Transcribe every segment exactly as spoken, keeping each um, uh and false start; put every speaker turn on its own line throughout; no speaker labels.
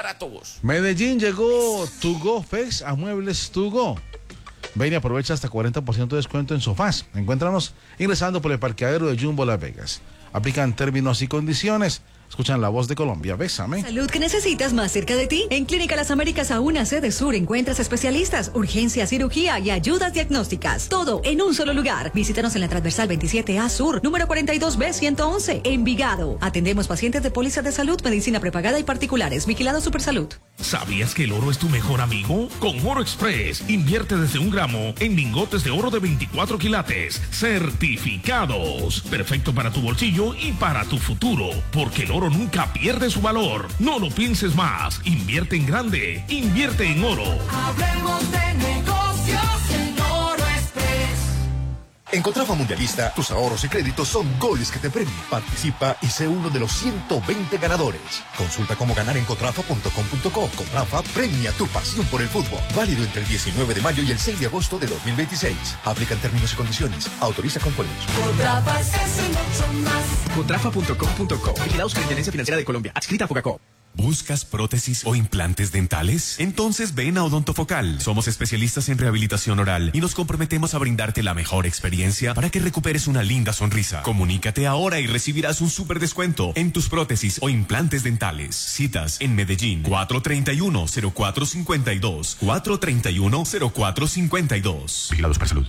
para todos.
Medellín llegó To Go Fest a Muebles To Go. Ven y aprovecha hasta cuarenta por ciento de descuento en sofás. Encuéntranos ingresando por el parqueadero de Jumbo Las Vegas. Aplican términos y condiciones. Escuchan la voz de Colombia. Bésame.
Salud que necesitas más cerca de ti. En Clínica Las Américas a una sede sur encuentras especialistas, urgencia, cirugía y ayudas diagnósticas. Todo en un solo lugar. Visítanos en la transversal veintisiete A Sur, número cuarenta y dos B ciento once, Envigado. Atendemos pacientes de póliza de salud, medicina prepagada y particulares. Vigilado Supersalud.
¿Sabías que el oro es tu mejor amigo? Con Oro Express, invierte desde un gramo en lingotes de oro de veinticuatro quilates, certificados. Perfecto para tu bolsillo y para tu futuro, porque el oro nunca pierde su valor. No lo pienses más. Invierte en grande. Invierte en oro.
Hablemos de negocios en Oro Express.
En Contrafa Mundialista, tus ahorros y créditos son goles que te premian. Participa y sé uno de los ciento veinte ganadores. Consulta cómo ganar en contrafa punto com punto co. Contrafa premia tu pasión por el fútbol. Válido entre el diecinueve de mayo y el seis de agosto de dos mil veintiséis. Aplican términos y condiciones. Autoriza con juegos.
Contrafa es mucho más.
Contrafa punto com punto co. Vigilado Superintendencia Financiera de Colombia. Adscrita a Fogacop.
¿Buscas prótesis o implantes dentales? Entonces ven a Odontofocal. Somos especialistas en rehabilitación oral y nos comprometemos a brindarte la mejor experiencia para que recuperes una linda sonrisa. Comunícate ahora y recibirás un súper descuento en tus prótesis o implantes dentales. Citas en Medellín, cuatro treinta y uno, cero cuatro cincuenta y dos, cuatro treinta y uno, cero cuatro cincuenta y dos. Vigilados para salud.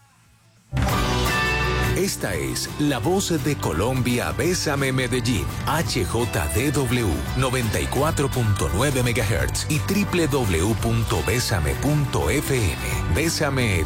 Esta es la voz de Colombia. Bésame Medellín, H J D W noventa y cuatro punto nueve megahertz y doble u doble u doble u punto bésame punto f m. Bésame